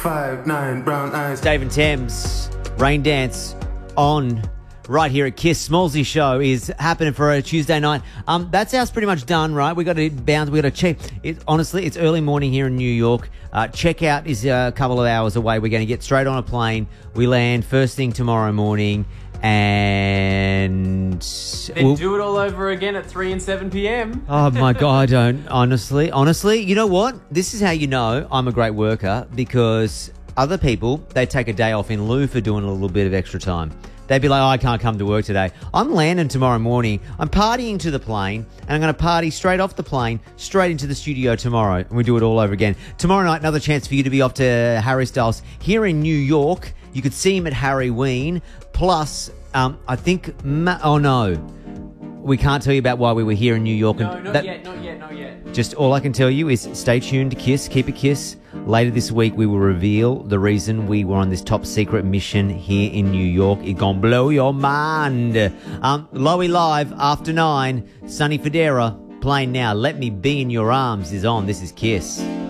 5'9" brown eyes. Dave and Thames, Rain Dance on right here at Kiss. Smallsy show is happening for a Tuesday night. That's ours pretty much done, right? We got to bounce. We got to check. Honestly, it's early morning here in New York. Checkout is a couple of hours away. We're going to get straight on a plane. We land first thing tomorrow morning, and then do it all over again at 3 and 7 p.m. Oh my God, I don't. Honestly, you know what? This is how you know I'm a great worker, because other people, they take a day off in lieu for doing a little bit of extra time. They'd be like, oh, I can't come to work today. I'm landing tomorrow morning. I'm partying to the plane, and I'm going to party straight off the plane, straight into the studio tomorrow, and we do it all over again. Tomorrow night, another chance for you to be off to Harry Styles here in New York. You could see him at Harry Ween. Plus, I think... oh, no. We can't tell you about why we were here in New York. No, not yet. Just all I can tell you is stay tuned to Kiss. Keep it Kiss. Later this week, we will reveal the reason we were on this top secret mission here in New York. It's gonna blow your mind. Lowy Live, after 9. Sonny Fodera, playing now. Let Me Be in Your Arms is on. This is Kiss.